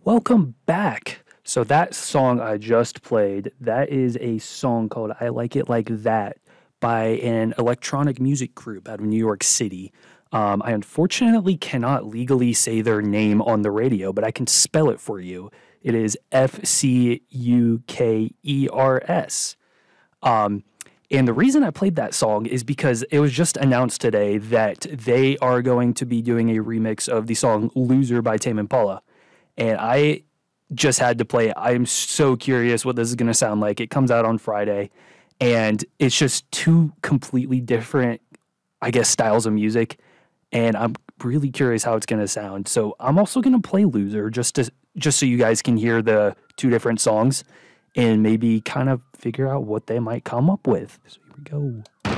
Welcome back. So that song I just played, that is a song called I Like It Like That by an electronic music group out of New York City. I unfortunately cannot legally say their name on the radio, but I can spell it for you. It is Fucukers. Um, and the reason I played that song is because it was just announced today that they are going to be doing a remix of the song Loser by Tame Impala. And I just had to play it. I'm so curious what this is going to sound like. It comes out on Friday, and it's just two completely different, I guess, styles of music. And I'm really curious how it's going to sound. So I'm also going to play Loser just so you guys can hear the two different songs and maybe kind of figure out what they might come up with. So here we go.